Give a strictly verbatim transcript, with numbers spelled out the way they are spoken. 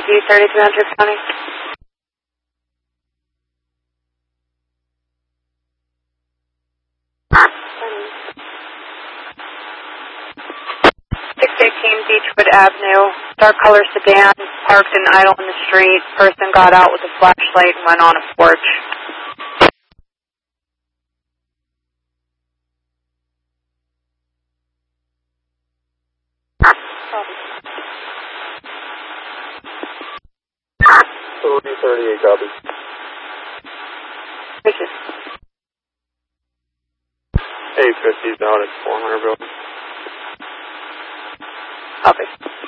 D thirty-three hundred County. six eighteen Beechwood Avenue, dark color sedan, parked and idle in the street. Person got out with a flashlight and went on a porch. three thirty-eight, copy. Wishes. eight fifty down at four hundred building. Copy.